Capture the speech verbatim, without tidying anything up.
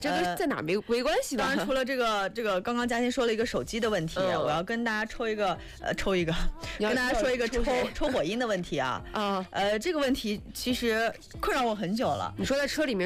这个在哪没没关系的。 当然，除了这个这个，刚刚嘉欣说了一个手机的问题，我要跟大家抽一个呃抽一个，跟大家说一个抽抽火音的问题啊啊呃这个问题其实困扰我很久了。 你说在车里面